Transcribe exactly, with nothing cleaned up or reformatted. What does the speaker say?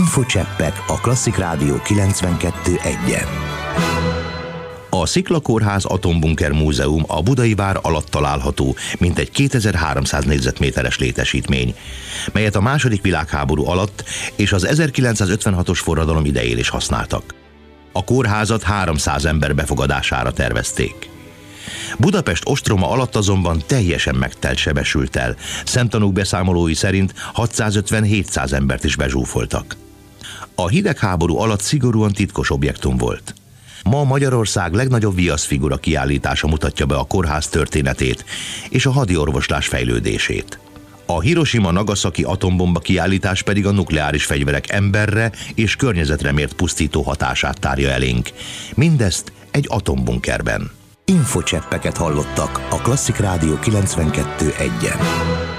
Infocseppek a Klasszik Rádió kilencvenkettő egyen. A Sziklakórház Atombunker Múzeum a Budai vár alatt található, mintegy kétezer-háromszáz négyzetméteres létesítmény, melyet a második világháború alatt és az ezerkilencszázötvenhatos forradalom idején is használtak. A kórházat háromszáz ember befogadására tervezték. Budapest ostroma alatt azonban teljesen megtelt, sebesült el. Szemtanúk beszámolói szerint hatszázötven-hétszáz embert is bezsúfoltak. A hidegháború alatt szigorúan titkos objektum volt. Ma Magyarország legnagyobb viaszfigura kiállítása mutatja be a kórház történetét és a hadiorvoslás fejlődését. A Hiroshima-Nagasaki atombomba kiállítás pedig a nukleáris fegyverek emberre és környezetre mért pusztító hatását tárja elénk. Mindezt egy atombunkerben. Infocseppeket hallottak a Klasszik Rádió kilencvenkettő egyen.